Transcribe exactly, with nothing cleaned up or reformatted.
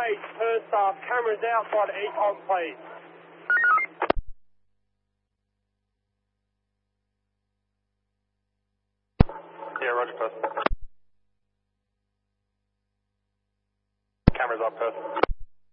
eight, turn staff, cameras outside E COM, please. Yeah, roger, person. Cameras up, person.